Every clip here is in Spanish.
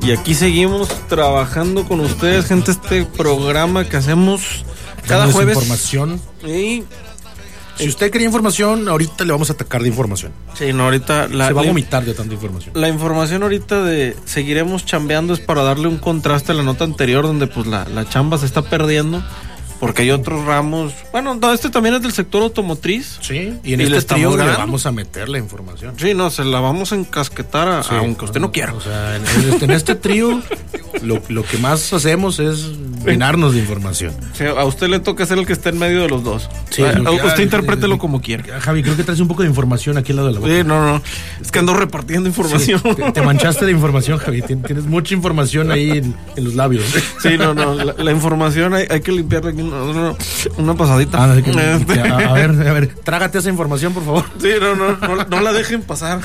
Y aquí seguimos trabajando con ustedes, gente, este programa que hacemos cada jueves. Información. Y si usted quería información, ahorita le vamos a atacar de información. sí, no, ahorita se va a vomitar de tanta información. La información ahorita de seguiremos chambeando es para darle un contraste a la nota anterior, donde pues la chamba se está perdiendo. Porque hay otros ramos. Bueno, no, este también es del sector automotriz. Sí, y en este trío le vamos a meter la información. Sí, no, se la vamos a encasquetar sí, aunque usted no quiera. O sea, en este trío lo que más hacemos es llenarnos de información. Sí, a usted le toca ser el que esté en medio de los dos. Sí, usted interprételo como quiera. Javi, creo que traes un poco de información aquí al lado de la boca. Sí, no. Es que ando repartiendo información. Sí, te manchaste de información, Javi. Tienes mucha información ahí en los labios. Sí, no. La información hay que limpiarla aquí. No, una pasadita. A ver, trágate esa información, por favor. Sí, no la dejen pasar.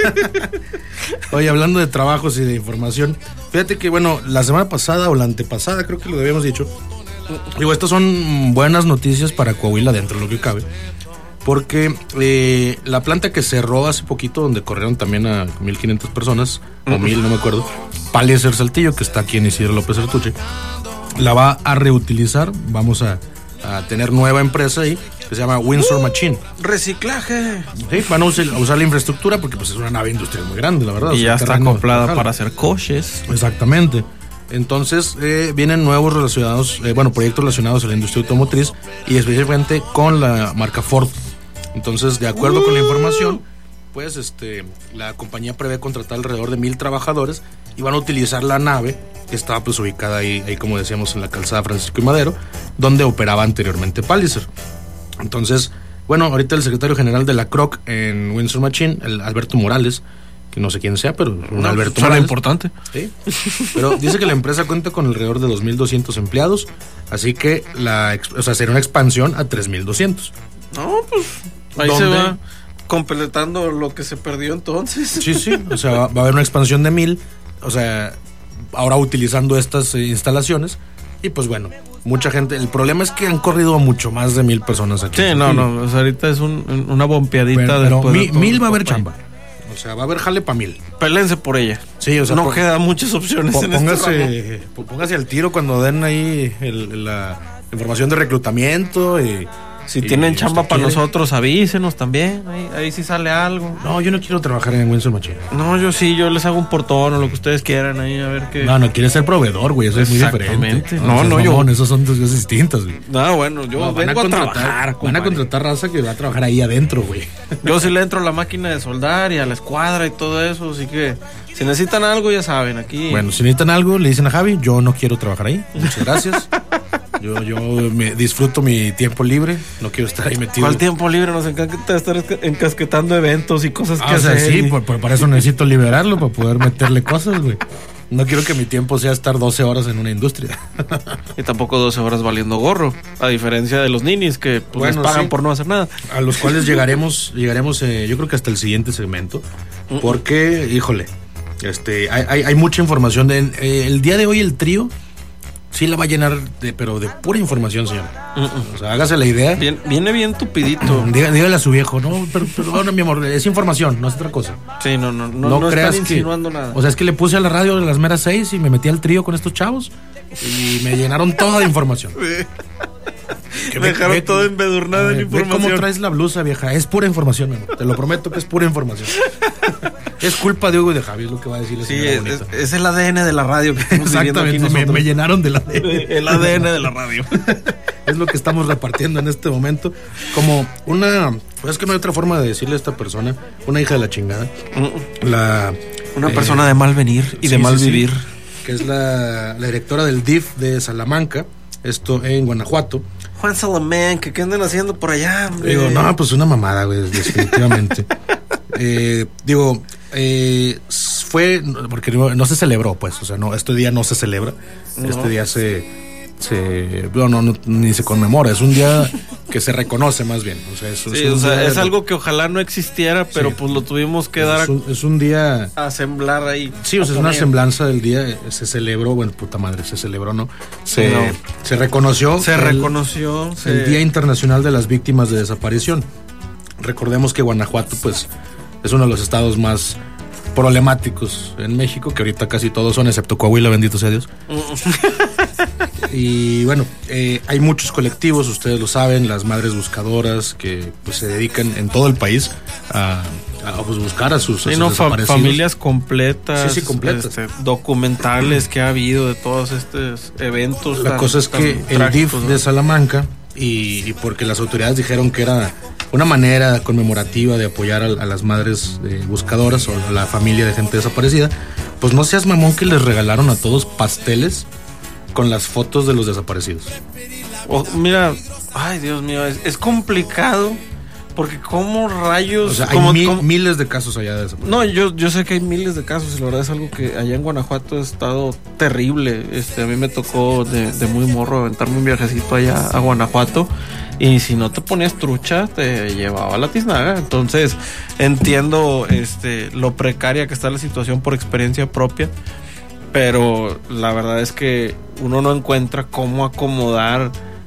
Oye, hablando de trabajos y de información, fíjate que, bueno, la semana pasada o la antepasada, creo que lo habíamos dicho. Digo, estas son buenas noticias para Coahuila dentro de lo que cabe. Porque la planta que cerró hace poquito, donde corrieron también a 1,500 personas, o 1,000, no me acuerdo, Palliser Saltillo, que está aquí en Isidro López Artuche, la va a reutilizar. Vamos a tener nueva empresa ahí que se llama Windsor Machine. Reciclaje. Sí, van a usar la infraestructura porque pues es una nave industrial muy grande, la verdad. Y ya está acoplada para hacer coches. Exactamente. Entonces vienen nuevos proyectos relacionados a la industria automotriz y específicamente con la marca Ford. Entonces, de acuerdo con la información, pues la compañía prevé contratar alrededor de 1,000 trabajadores y van a utilizar la nave que estaba pues ubicada ahí como decíamos en la calzada Francisco y Madero, donde operaba anteriormente Palliser. Entonces, bueno, ahorita el secretario general de la CROC en Windsor Machine, el Alberto Morales, que no sé quién sea, pero Alberto Morales. Importante. Sí. Pero dice que la empresa cuenta con alrededor de 2,200 empleados, así que será una expansión a 3,200. No, pues ahí se va completando lo que se perdió entonces. Sí, o sea, va a haber una expansión de 1,000, o sea, ahora utilizando estas instalaciones. Y pues bueno, mucha gente. El problema es que han corrido a mucho más de 1,000 personas aquí. Sí, no, o sea, ahorita es una bompeadita. Pero 1,000 va a haber chamba. O sea, va a haber jale para 1,000. Pélense por ella. Sí, o sea, no quedan muchas opciones en este ramo. Póngase al tiro cuando den ahí la información de reclutamiento y... Si tienen chamba para nosotros, avísenos también. Ahí sí sale algo. No, yo no quiero trabajar en Windsor Machine. No, yo les hago un portón o lo que ustedes quieran ahí, a ver qué. No quieres ser proveedor, güey, eso es muy diferente. No, esos son dos cosas distintas, güey. No, bueno, yo vengo a trabajar. Van a contratar raza que va a trabajar ahí adentro, güey. Yo sí le entro a la máquina de soldar y a la escuadra y todo eso, así que si necesitan algo, ya saben, aquí. Bueno, si necesitan algo, le dicen a Javi, yo no quiero trabajar ahí. Muchas gracias. Yo me disfruto mi tiempo libre, no quiero estar ahí metido. ¿Cuál tiempo libre? Nos encanta estar encasquetando eventos y cosas que hacer. O sea, sí, para eso necesito liberarlo, para poder meterle cosas, güey. No quiero que mi tiempo sea estar 12 horas en una industria. Y tampoco 12 horas valiendo gorro, a diferencia de los ninis que les pagan por no hacer nada. A los cuales llegaremos yo creo que hasta el siguiente segmento, porque, híjole, hay mucha información. El día de hoy el trío sí la va a llenar pero de pura información, señor. O sea, hágase la idea. Viene bien tupidito. Dígale a su viejo, no, pero mi amor, es información, no es otra cosa. Sí, no creas están insinuando nada. O sea, es que le puse a la radio de las meras 6 y me metí al trío con estos chavos y me llenaron toda de información. Que me dejaron todo embedurnado en información. ¿Cómo traes la blusa, vieja? Es pura información, mi amor. Te lo prometo que es pura información. Es culpa de Hugo y de Javi, es lo que va a decir la señora bonita. Es el ADN de la radio que estamos viviendo aquí nosotros. Me llenaron del ADN. El ADN de la radio. Es lo que estamos repartiendo en este momento. Como pues es que no hay otra forma de decirle a esta persona, una hija de la chingada. Una persona de mal venir y de mal vivir. Que es la directora del DIF de Salamanca, esto en Guanajuato. Juan Salamanca, ¿qué andan haciendo por allá, hombre? Digo, no, pues una mamada, güey, definitivamente. Fue porque no se celebró, pues, o sea, no, este día no se celebra, este día ni se conmemora, es un día que se reconoce más bien, o sea, es algo que ojalá no existiera, pero pues lo tuvimos que dar es un día a semblar ahí. Sí, o sea, es una semblanza del día, se celebró, bueno, puta madre, se celebró, ¿no? Se reconoció. El Día Internacional de las Víctimas de Desaparición. Recordemos que Guanajuato, pues, es uno de los estados más problemáticos en México, que ahorita casi todos son, excepto Coahuila, bendito sea Dios. Y bueno, hay muchos colectivos, ustedes lo saben, las madres buscadoras que pues se dedican en todo el país a pues, buscar a sus desaparecidos. Familias completas, sí, completas. Documentales que ha habido de todos estos eventos. La cosa es que el DIF, ¿no?, de Salamanca, y porque las autoridades dijeron que era una manera conmemorativa de apoyar a las madres buscadoras o a la familia de gente desaparecida, pues no seas mamón que les regalaron a todos pasteles con las fotos de los desaparecidos. Mira, ay Dios mío, es complicado porque cómo rayos... O sea, hay miles de casos allá de desaparecidos. No, yo sé que hay miles de casos y la verdad es algo que allá en Guanajuato ha estado terrible. A mí me tocó de muy morro aventarme un viajecito allá a Guanajuato y si no te ponías trucha te llevaba a la tiznaga. Entonces entiendo lo precaria que está la situación por experiencia propia. Pero la verdad es que uno no encuentra cómo acomodar,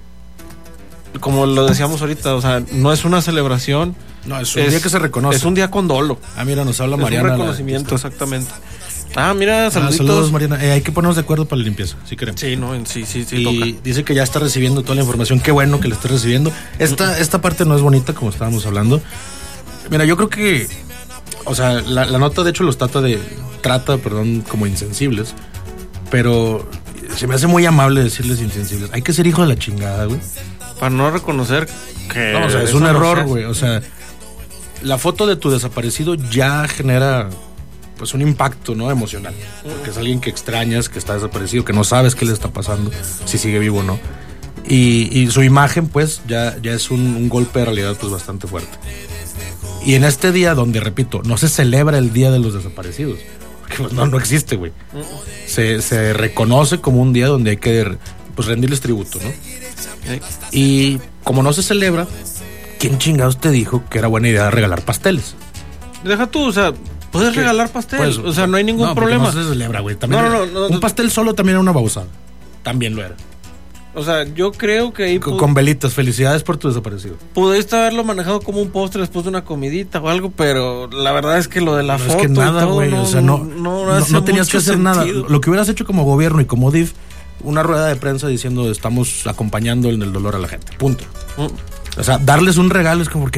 como lo decíamos ahorita, o sea, no es una celebración. No, es un día que se reconoce. Es un día con dolo. Ah, mira, nos habla Mariana. Es un reconocimiento, exactamente. Ah, mira, saluditos. Saludos, Mariana. Hay que ponernos de acuerdo para la limpieza, si queremos. Sí, no, sí, y toca. Dice que ya está recibiendo toda la información. Qué bueno que la esté recibiendo. Esta parte no es bonita, como estábamos hablando. Mira, yo creo que, o sea, la nota de hecho los trata como insensibles, pero se me hace muy amable decirles insensibles. Hay que ser hijo de la chingada, güey, para no reconocer que... No, o sea, es un error, güey. O sea, la foto de tu desaparecido ya genera pues un impacto, ¿no?, emocional, porque es alguien que extrañas, que está desaparecido, que no sabes qué le está pasando, si sigue vivo o no, y su imagen pues ya es un golpe de realidad pues bastante fuerte. Y en este día donde, repito, no se celebra el Día de los Desaparecidos, porque pues, no existe, güey. Se reconoce como un día donde hay que pues rendirles tributo, ¿no? Y como no se celebra, ¿quién chingados te dijo que era buena idea regalar pasteles? Deja tú, o sea, puedes regalar pasteles, pues, o sea, no hay ningún problema. No se celebra, güey. No, un pastel solo también era una babosada. También lo era. O sea, yo creo que ahí... Con velitas, felicidades por tu desaparecido. Pudiste haberlo manejado como un postre después de una comidita o algo, pero la verdad es que lo de la foto... Es que nada, güey, o sea, no tenías que hacer nada. Lo que hubieras hecho como gobierno y como DIF, una rueda de prensa diciendo estamos acompañando en el dolor a la gente, punto. O sea, darles un regalo es como,